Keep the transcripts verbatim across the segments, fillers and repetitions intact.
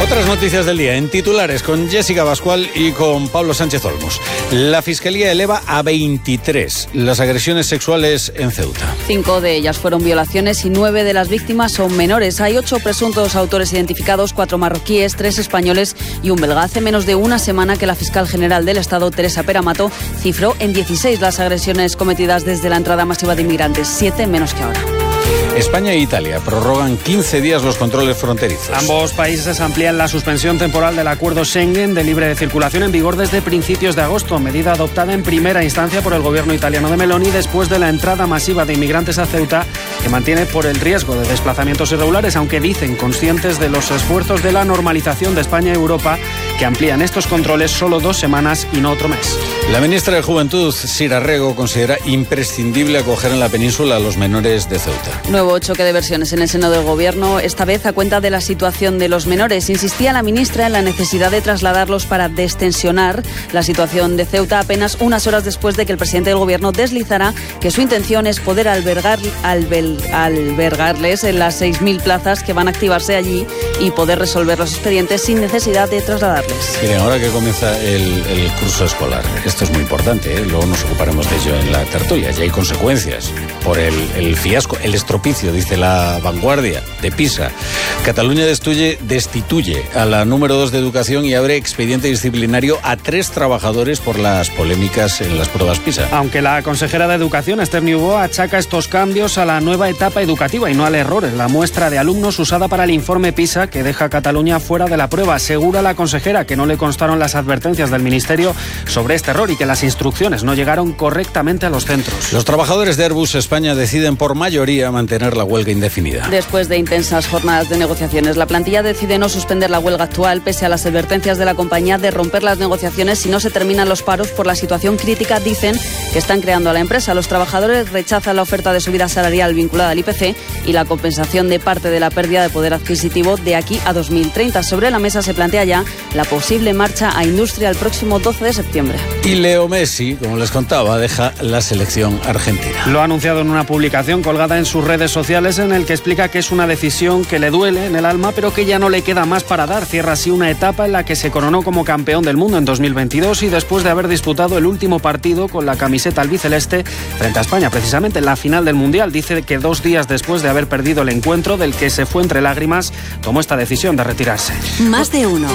Otras noticias del día en titulares con Jessica Pascual y con Pablo Sánchez Olmos. La Fiscalía eleva a veintitrés las agresiones sexuales en Ceuta. Cinco de ellas fueron violaciones y nueve de las víctimas son menores. Hay ocho presuntos autores identificados, cuatro marroquíes, tres españoles y un belga. Hace menos de una semana que la fiscal general del Estado, Teresa Peramato, cifró en dieciséis las agresiones cometidas desde la entrada masiva de inmigrantes, siete menos que ahora. España e Italia prorrogan quince días los controles fronterizos. Ambos países amplían la suspensión temporal del acuerdo Schengen de libre circulación en vigor desde principios de agosto, medida adoptada en primera instancia por el gobierno italiano de Meloni después de la entrada masiva de inmigrantes a Ceuta, que mantiene por el riesgo de desplazamientos irregulares, aunque dicen conscientes de los esfuerzos de la normalización de España y Europa, que amplían estos controles solo dos semanas y no otro mes. La ministra de Juventud, Sira Rego, considera imprescindible acoger en la península a los menores de Ceuta. Nuevo choque de versiones en el seno del Gobierno, esta vez a cuenta de la situación de los menores. Insistía la ministra en la necesidad de trasladarlos para destensionar la situación de Ceuta apenas unas horas después de que el presidente del Gobierno deslizara que su intención es poder albergar, albel, albergarles en las seis mil plazas que van a activarse allí y poder resolver los expedientes sin necesidad de trasladarles. Miren, ahora que comienza el, el curso escolar, esto es muy importante, ¿eh? Luego nos ocuparemos de ello en la tertulia. Ya hay consecuencias por el, el fiasco, el estropicio, dice La Vanguardia, de Pisa. Cataluña destituye, destituye a la número dos de Educación y abre expediente disciplinario a tres trabajadores por las polémicas en las pruebas Pisa. Aunque la consejera de Educación, Esther Niubó, achaca estos cambios a la nueva etapa educativa y no al error en la muestra de alumnos usada para el informe Pisa que deja a Cataluña fuera de la prueba. Asegura la consejera que no le constaron las advertencias del Ministerio sobre este error y que las instrucciones no llegaron correctamente a los centros. Los trabajadores de Airbus España deciden por mayoría mantener la huelga indefinida. Después de intensas jornadas de negociaciones, la plantilla decide no suspender la huelga actual pese a las advertencias de la compañía de romper las negociaciones si no se terminan los paros por la situación crítica, dicen, que están creando a la empresa. Los trabajadores rechazan la oferta de subida salarial vinculada al I P C y la compensación de parte de la pérdida de poder adquisitivo de aquí a dos mil treinta. Sobre la mesa se plantea ya la posible marcha a industria el próximo doce de septiembre. Y Leo Messi, como les contaba, deja la selección argentina. Lo ha anunciado en una publicación colgada en sus redes sociales en el que explica que es una decisión que le duele en el alma, pero que ya no le queda más para dar. Cierra así una etapa en la que se coronó como campeón del mundo en dos mil veintidós y después de haber disputado el último partido con la camiseta albiceleste frente a España, precisamente en la final del Mundial. Dice que dos días después de haber perdido el encuentro, del que se fue entre lágrimas, tomó esta decisión de retirarse. Más de uno.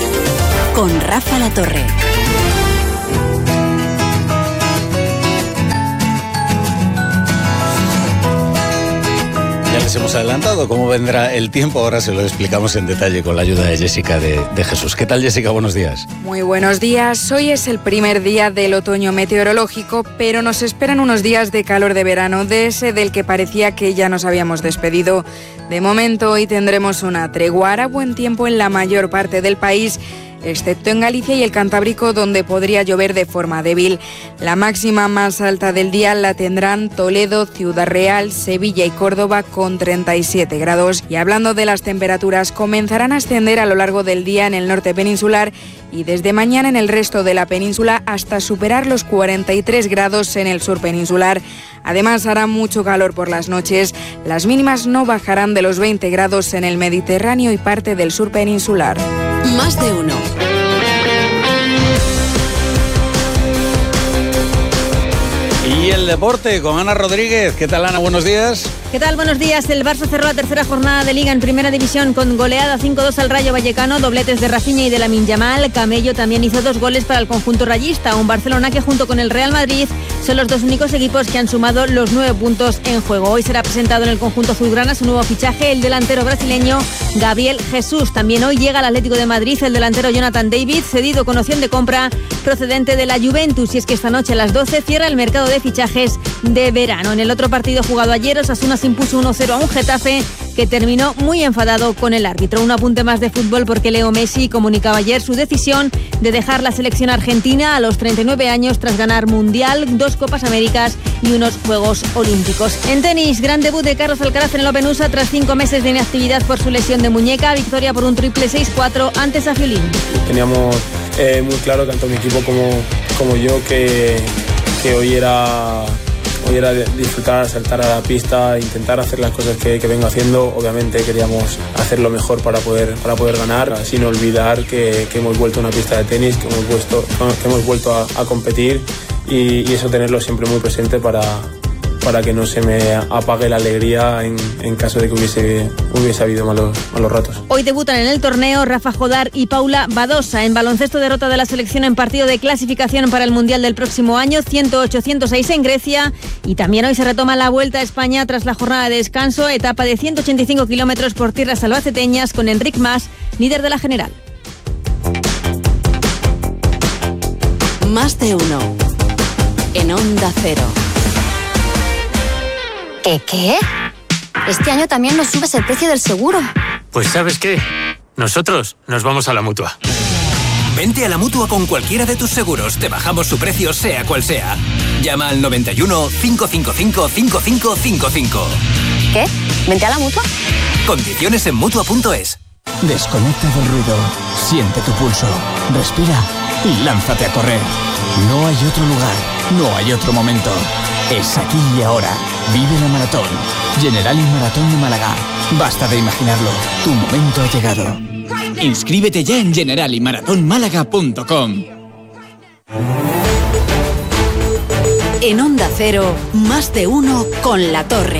Con Rafa Latorre. Ya les hemos adelantado cómo vendrá el tiempo, ahora se lo explicamos en detalle con la ayuda de Jessica de, de Jesús. ¿Qué tal, Jessica? Buenos días. Muy buenos días. Hoy es el primer día del otoño meteorológico, pero nos esperan unos días de calor de verano, de ese del que parecía que ya nos habíamos despedido. De momento hoy tendremos una tregua, hará buen tiempo en la mayor parte del país, excepto en Galicia y el Cantábrico, donde podría llover de forma débil. La máxima más alta del día la tendrán Toledo, Ciudad Real, Sevilla y Córdoba con treinta y siete grados. Y hablando de las temperaturas, comenzarán a ascender a lo largo del día en el norte peninsular y desde mañana en el resto de la península hasta superar los cuarenta y tres grados en el sur peninsular. Además hará mucho calor por las noches. Las mínimas no bajarán de los veinte grados en el Mediterráneo y parte del sur peninsular. Más de uno. Y el deporte con Ana Rodríguez. ¿Qué tal, Ana? Buenos días. ¿Qué tal? Buenos días. El Barça cerró la tercera jornada de Liga en Primera División con goleada cinco dos al Rayo Vallecano, dobletes de Rafinha y de Lamine Yamal. Camello también hizo dos goles para el conjunto rayista. Un Barcelona que junto con el Real Madrid son los dos únicos equipos que han sumado los nueve puntos en juego. Hoy será presentado en el conjunto azulgrana su nuevo fichaje, el delantero brasileño Gabriel Jesús. También hoy llega al Atlético de Madrid el delantero Jonathan David, cedido con opción de compra procedente de la Juventus. Y es que esta noche a las doce cierra el mercado de fichajes de verano. En el otro partido jugado ayer, Osasuna se impuso uno cero a un Getafe que terminó muy enfadado con el árbitro. Un apunte más de fútbol porque Leo Messi comunicaba ayer su decisión de dejar la selección argentina a los treinta y nueve años tras ganar Mundial, dos Copas Américas y unos Juegos Olímpicos. En tenis, gran debut de Carlos Alcaraz en el Open U S A tras cinco meses de inactividad por su lesión de muñeca. Victoria por un triple seis cuatro ante Safiolín. Teníamos eh, muy claro, tanto mi equipo como, como yo, que, que hoy era Hoy era disfrutar, saltar a la pista, intentar hacer las cosas que, que vengo haciendo. Obviamente queríamos hacer lo mejor para poder, para poder ganar, sin olvidar que, que hemos vuelto a una pista de tenis, que hemos, vuelto, que hemos vuelto a, a competir y, y eso tenerlo siempre muy presente para, para que no se me apague la alegría en, en caso de que hubiese, hubiese habido malos, malos ratos. Hoy debutan en el torneo Rafa Jodar y Paula Badosa. En baloncesto, derrota de la selección en partido de clasificación para el Mundial del próximo año, ciento ocho a ciento seis en Grecia. Y también hoy se retoma la Vuelta a España tras la jornada de descanso, etapa de ciento ochenta y cinco kilómetros por tierras albaceteñas con Enric Mas, líder de la general. Más de uno. En Onda Cero. ¿Qué qué? Este año también nos subes el precio del seguro. Pues ¿sabes qué? Nosotros nos vamos a la Mutua. Vente a la Mutua con cualquiera de tus seguros. Te bajamos su precio sea cual sea. Llama al noventa y uno, cinco cinco cinco, cinco cinco cinco cinco. ¿Qué? ¿Vente a la Mutua? Condiciones en Mutua punto es. Desconecta del ruido. Siente tu pulso. Respira y lánzate a correr. No hay otro lugar. No hay otro momento. Es aquí y ahora. Vive la maratón. Generali Maratón de Málaga. Basta de imaginarlo. Tu momento ha llegado. Inscríbete ya en generali maratón málaga punto com. En Onda Cero, más de uno con La Torre.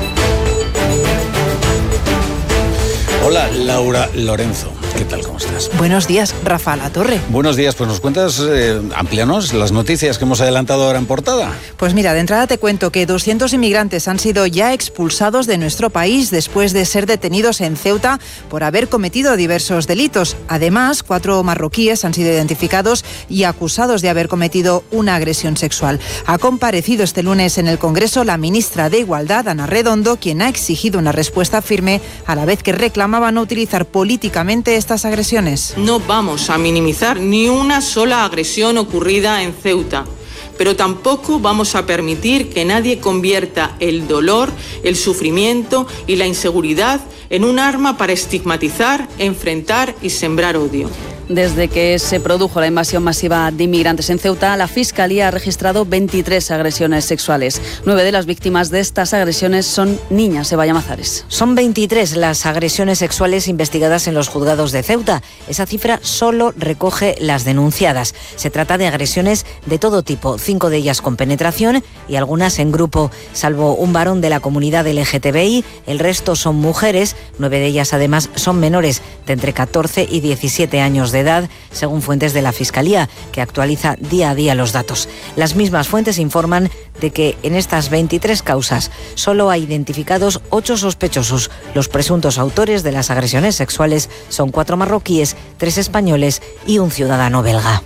Hola, Laura Lorenzo. ¿Qué tal? ¿Cómo estás? Buenos días, Rafa La Torre. Buenos días, pues nos cuentas, eh, amplíanos las noticias que hemos adelantado ahora en portada. Pues mira, de entrada te cuento que doscientos inmigrantes han sido ya expulsados de nuestro país después de ser detenidos en Ceuta por haber cometido diversos delitos. Además, cuatro marroquíes han sido identificados y acusados de haber cometido una agresión sexual. Ha comparecido este lunes en el Congreso la ministra de Igualdad, Ana Redondo, quien ha exigido una respuesta firme a la vez que reclamaba no utilizar políticamente estas agresiones. No vamos a minimizar ni una sola agresión ocurrida en Ceuta, pero tampoco vamos a permitir que nadie convierta el dolor, el sufrimiento y la inseguridad en un arma para estigmatizar, enfrentar y sembrar odio. Desde que se produjo la invasión masiva de inmigrantes en Ceuta, la Fiscalía ha registrado veintitrés agresiones sexuales. Nueve de las víctimas de estas agresiones son niñas. Eva Llamazares. Son veintitrés las agresiones sexuales investigadas en los juzgados de Ceuta. Esa cifra solo recoge las denunciadas. Se trata de agresiones de todo tipo, cinco de ellas con penetración y algunas en grupo. Salvo un varón de la comunidad L G T B I, el resto son mujeres. Nueve de ellas además son menores de entre catorce y diecisiete años de edad, según fuentes de la Fiscalía, que actualiza día a día los datos. Las mismas fuentes informan de que en estas veintitrés causas solo hay identificados ocho sospechosos. Los presuntos autores de las agresiones sexuales son cuatro marroquíes, tres españoles y un ciudadano belga.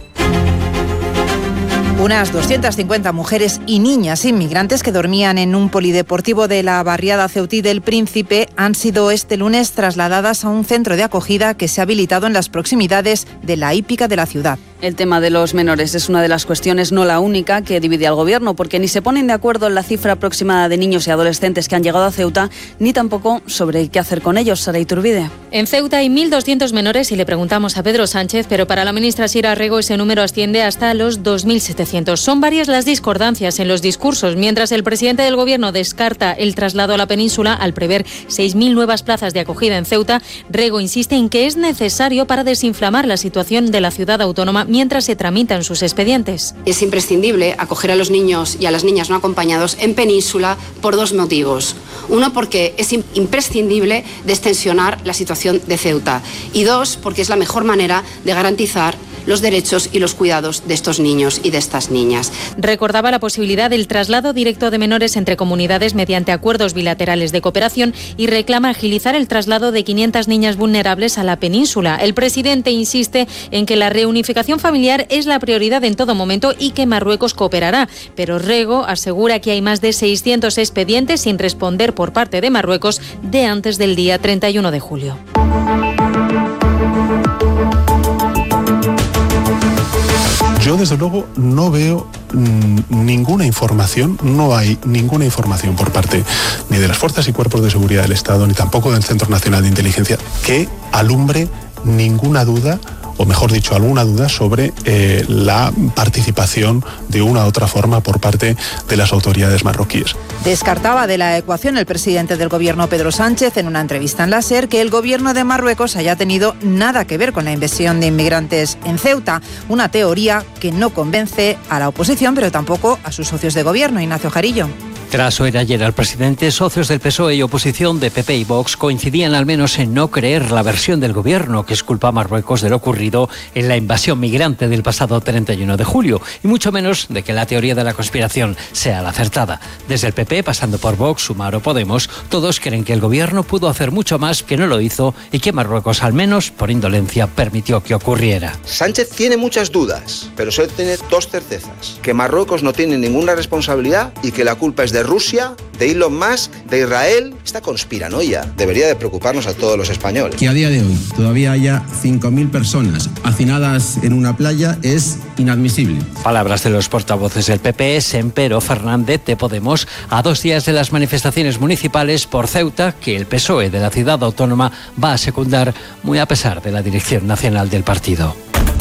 Unas doscientas cincuenta mujeres y niñas inmigrantes que dormían en un polideportivo de la barriada ceutí del Príncipe han sido este lunes trasladadas a un centro de acogida que se ha habilitado en las proximidades de la hípica de la ciudad. El tema de los menores es una de las cuestiones, no la única, que divide al Gobierno, porque ni se ponen de acuerdo en la cifra aproximada de niños y adolescentes que han llegado a Ceuta, ni tampoco sobre qué hacer con ellos. Sara Iturbide. En Ceuta hay mil doscientos menores y le preguntamos a Pedro Sánchez, pero para la ministra Sira Rego ese número asciende hasta los dos mil setecientos. Son varias las discordancias en los discursos. Mientras el presidente del Gobierno descarta el traslado a la península al prever seis mil nuevas plazas de acogida en Ceuta, Rego insiste en que es necesario para desinflamar la situación de la ciudad autónoma mientras se tramitan sus expedientes. Es imprescindible acoger a los niños y a las niñas no acompañados en península por dos motivos. Uno, porque es imprescindible destensionar la situación de Ceuta. Y dos, porque es la mejor manera de garantizar los derechos y los cuidados de estos niños y de estas niñas. Recordaba la posibilidad del traslado directo de menores entre comunidades mediante acuerdos bilaterales de cooperación y reclama agilizar el traslado de quinientas niñas vulnerables a la península. El presidente insiste en que la reunificación familiar es la prioridad en todo momento y que Marruecos cooperará, pero Rego asegura que hay más de seiscientos expedientes sin responder por parte de Marruecos de antes del día treinta y uno de julio. Yo, desde luego, no veo mmm, ninguna información, no hay ninguna información por parte ni de las fuerzas y cuerpos de seguridad del Estado, ni tampoco del Centro Nacional de Inteligencia, que alumbre ninguna duda o mejor dicho, alguna duda sobre eh, la participación de una u otra forma por parte de las autoridades marroquíes. Descartaba de la ecuación el presidente del gobierno, Pedro Sánchez, en una entrevista en la SER, que el gobierno de Marruecos haya tenido nada que ver con la invasión de inmigrantes en Ceuta, una teoría que no convence a la oposición, pero tampoco a sus socios de gobierno. Ignacio Jarillo. Tras oír ayer al presidente, socios del P S O E y oposición de P P y Vox coincidían al menos en no creer la versión del gobierno que culpa a Marruecos de lo ocurrido en la invasión migrante del pasado treinta y uno de julio, y mucho menos de que la teoría de la conspiración sea la acertada. Desde el P P, pasando por Vox, Sumar o Podemos, todos creen que el gobierno pudo hacer mucho más, que no lo hizo y que Marruecos, al menos por indolencia, permitió que ocurriera. Sánchez tiene muchas dudas, pero solo tiene dos certezas: que Marruecos no tiene ninguna responsabilidad y que la culpa es de Rusia, de Elon Musk, de Israel. Esta conspiranoia debería de preocuparnos a todos los españoles. Que a día de hoy todavía haya cinco mil personas hacinadas en una playa es inadmisible. Palabras de los portavoces del P P, Sempero, Fernández de Podemos, a dos días de las manifestaciones municipales por Ceuta, que el P S O E de la ciudad autónoma va a secundar, muy a pesar de la dirección nacional del partido.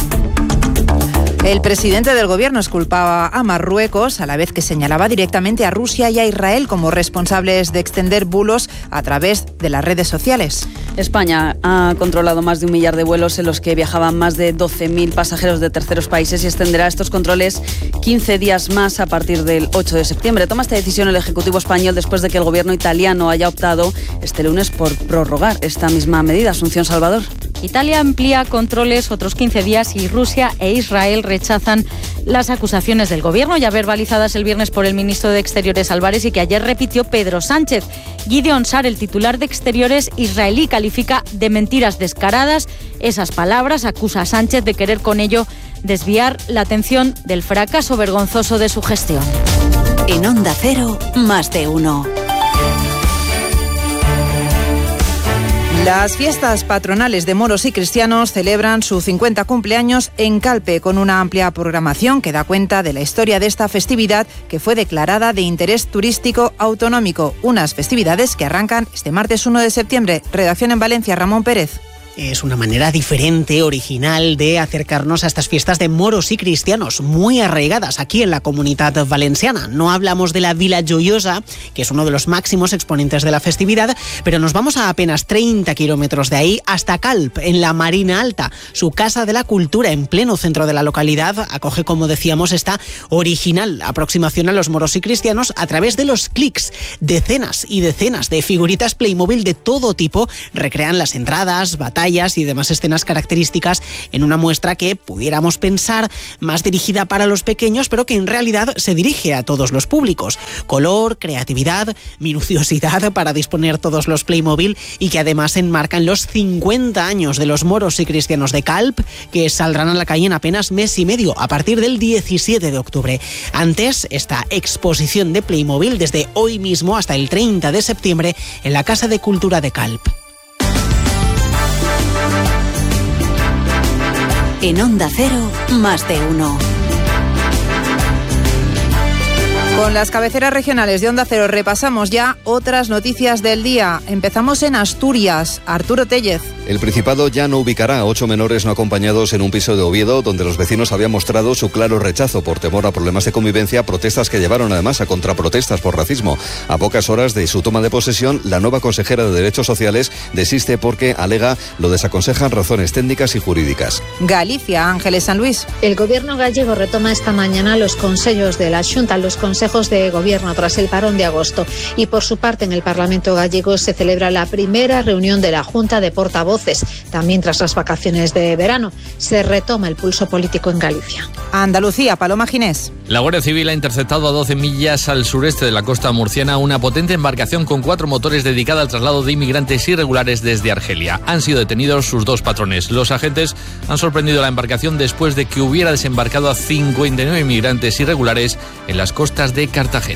El presidente del gobierno exculpaba a Marruecos, a la vez que señalaba directamente a Rusia y a Israel como responsables de extender bulos a través de las redes sociales. España ha controlado más de un millar de vuelos en los que viajaban más de doce mil pasajeros de terceros países y extenderá estos controles quince días más a partir del ocho de septiembre. Toma esta decisión el Ejecutivo español después de que el gobierno italiano haya optado este lunes por prorrogar esta misma medida. Asunción Salvador. Italia amplía controles otros quince días y Rusia e Israel rechazan las acusaciones del gobierno, ya verbalizadas el viernes por el ministro de Exteriores Álvarez y que ayer repitió Pedro Sánchez. Gideon Sa'ar, el titular de Exteriores israelí, califica de mentiras descaradas esas palabras, acusa a Sánchez de querer con ello desviar la atención del fracaso vergonzoso de su gestión. En Onda Cero, más de uno. Las fiestas patronales de moros y cristianos celebran su cincuenta cumpleaños en Calpe, con una amplia programación que da cuenta de la historia de esta festividad, que fue declarada de interés turístico autonómico. Unas festividades que arrancan este martes uno de septiembre. Redacción en Valencia, Ramón Pérez. Es una manera diferente, original, de acercarnos a estas fiestas de moros y cristianos, muy arraigadas aquí en la Comunitat Valenciana. No hablamos de la Vila Joiosa, que es uno de los máximos exponentes de la festividad, pero nos vamos a apenas treinta kilómetros de ahí, hasta Calp, en la Marina Alta. Su Casa de la Cultura, en pleno centro de la localidad, acoge, como decíamos, esta original aproximación a los moros y cristianos a través de los clics. Decenas y decenas de figuritas Playmobil de todo tipo recrean las entradas, batallas y demás escenas características en una muestra que pudiéramos pensar más dirigida para los pequeños, pero que en realidad se dirige a todos los públicos. Color, creatividad, minuciosidad para disponer todos los Playmobil, y que además enmarcan los cincuenta años de los moros y cristianos de Calp, que saldrán a la calle en apenas mes y medio, a partir del diecisiete de octubre. Antes, esta exposición de Playmobil desde hoy mismo hasta el treinta de septiembre en la Casa de Cultura de Calp. En Onda Cero, más de uno. Con las cabeceras regionales de Onda Cero repasamos ya otras noticias del día. Empezamos en Asturias. Arturo Tellez. El Principado ya no ubicará a ocho menores no acompañados en un piso de Oviedo, donde los vecinos habían mostrado su claro rechazo por temor a problemas de convivencia, protestas que llevaron además a contraprotestas por racismo. A pocas horas de su toma de posesión, la nueva consejera de Derechos Sociales desiste porque, alega, lo desaconsejan razones técnicas y jurídicas. Galicia, Ángeles San Luis. El gobierno gallego retoma esta mañana los consejos de la Xunta, los consejos de gobierno tras el parón de agosto. Y por su parte, en el Parlamento gallego se celebra la primera reunión de la Junta de Portavoces. También tras las vacaciones de verano se retoma el pulso político en Galicia. Andalucía, Paloma Ginés. La Guardia Civil ha interceptado a doce millas al sureste de la costa murciana una potente embarcación con cuatro motores dedicada al traslado de inmigrantes irregulares desde Argelia. Han sido detenidos sus dos patrones. Los agentes han sorprendido la embarcación después de que hubiera desembarcado a cincuenta y nueve inmigrantes irregulares en las costas de Cartagena.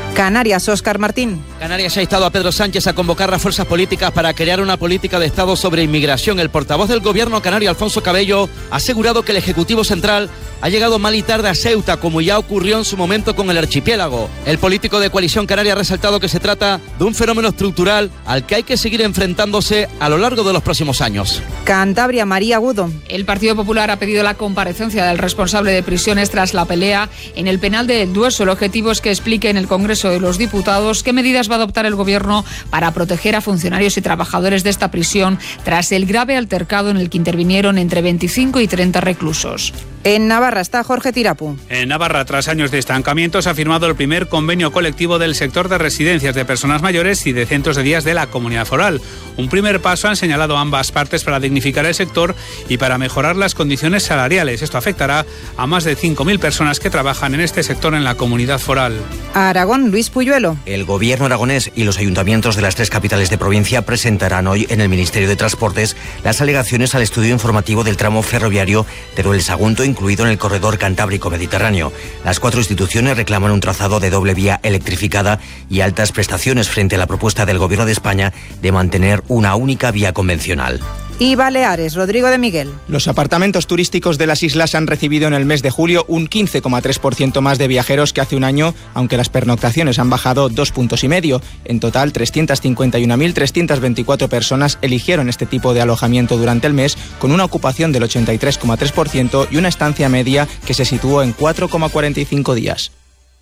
Canarias, Óscar Martín. Canarias ha instado a Pedro Sánchez a convocar las fuerzas políticas para crear una política de Estado sobre inmigración. El portavoz del gobierno canario, Alfonso Cabello, ha asegurado que el Ejecutivo Central ha llegado mal y tarde a Ceuta, como ya ocurrió en su momento con el archipiélago. El político de Coalición Canaria ha resaltado que se trata de un fenómeno estructural al que hay que seguir enfrentándose a lo largo de los próximos años. Cantabria, María Agudo. El Partido Popular ha pedido la comparecencia del responsable de prisiones tras la pelea en el penal de El Dueso. El objetivo es que explique en el Congreso de los Diputados qué medidas va a adoptar el Gobierno para proteger a funcionarios y trabajadores de esta prisión tras el grave altercado en el que intervinieron entre veinticinco y treinta reclusos. En Navarra está Jorge Tirapu. En Navarra, tras años de estancamiento, se ha firmado el primer convenio colectivo del sector de residencias de personas mayores y de centros de días de la Comunidad Foral. Un primer paso han señalado ambas partes para dignificar el sector y para mejorar las condiciones salariales. Esto afectará a más de cinco mil personas que trabajan en este sector en la Comunidad Foral. Aragón, Luis Puyuelo. El gobierno aragonés y los ayuntamientos de las tres capitales de provincia presentarán hoy en el Ministerio de Transportes las alegaciones al estudio informativo del tramo ferroviario de Teruel-Sagunto, incluido en el corredor Cantábrico-Mediterráneo. Las cuatro instituciones reclaman un trazado de doble vía electrificada y altas prestaciones frente a la propuesta del Gobierno de España de mantener una única vía convencional. Y Baleares, Rodrigo de Miguel. Los apartamentos turísticos de las islas han recibido en el mes de julio un quince coma tres por ciento más de viajeros que hace un año, aunque las pernoctaciones han bajado dos puntos y medio. En total, trescientas cincuenta y una mil trescientas veinticuatro personas eligieron este tipo de alojamiento durante el mes, con una ocupación del ochenta y tres coma tres por ciento y una estancia media que se situó en cuatro coma cuarenta y cinco días.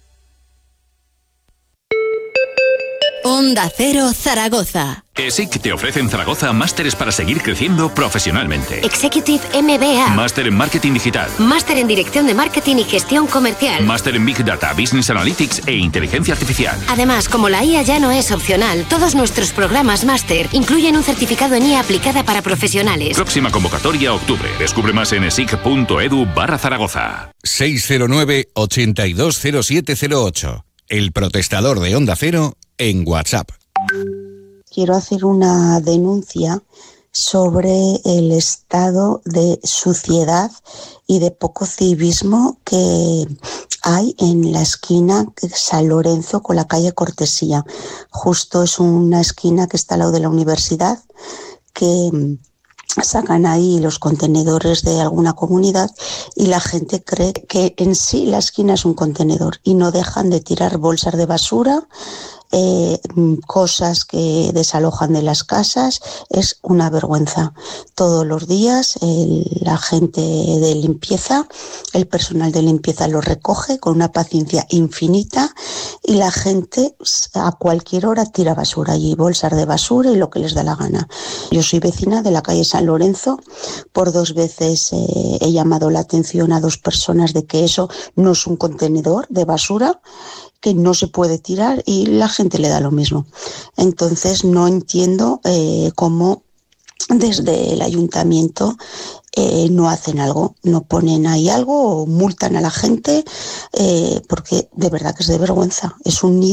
Onda Cero, Zaragoza. ESIC te ofrece en Zaragoza másteres para seguir creciendo profesionalmente. Executive M B A. Máster en Marketing Digital. Máster en Dirección de Marketing y Gestión Comercial. Máster en Big Data, Business Analytics e Inteligencia Artificial. Además, como la I A ya no es opcional, todos nuestros programas máster incluyen un certificado en I A aplicada para profesionales. Próxima convocatoria octubre. Descubre más en esic.edu barra Zaragoza. seis cero nueve, ochenta y dos cero siete cero ocho. El protestador de Onda Cero en WhatsApp. Quiero hacer una denuncia sobre el estado de suciedad y de poco civismo que hay en la esquina de San Lorenzo con la calle Cortesía. Justo es una esquina que está al lado de la universidad, que sacan ahí los contenedores de alguna comunidad y la gente cree que en sí la esquina es un contenedor y no dejan de tirar bolsas de basura, eh, cosas que desalojan de las casas. Es una vergüenza. Todos los días el, la gente de limpieza, el personal de limpieza lo recoge con una paciencia infinita y la gente a cualquier hora tira basura allí, bolsas de basura y lo que les da la gana. Yo soy vecina de la calle San Lorenzo. Por dos veces eh, he llamado la atención a dos personas de que eso no es un contenedor de basura, que no se puede tirar y la gente le da lo mismo. Entonces no entiendo eh, cómo desde el ayuntamiento eh, no hacen algo, no ponen ahí algo o multan a la gente, eh, porque de verdad que es de vergüenza. Es un